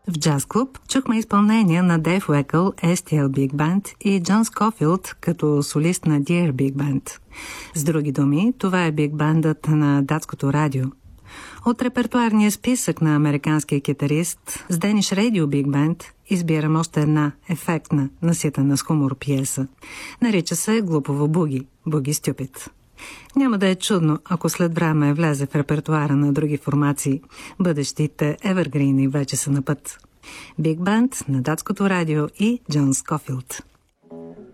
В Джаз Клуб чухме изпълнения на Дейв Уекъл, STL Big Band и Джон Скофилд като солист на Dear Big Band. С други думи, това е биг бандът на датското радио. От репертуарния списък на американския китарист с Danish Radio Big Band избирам още една ефектна, наситена с хумор пиеса. Нарича се Глупово буги, Буги Стюпид. Няма да е чудно, ако след време влезе в репертуара на други формации. Бъдещите евергрини вече са на път. Биг Банд на датското радио и Джон Скофилд.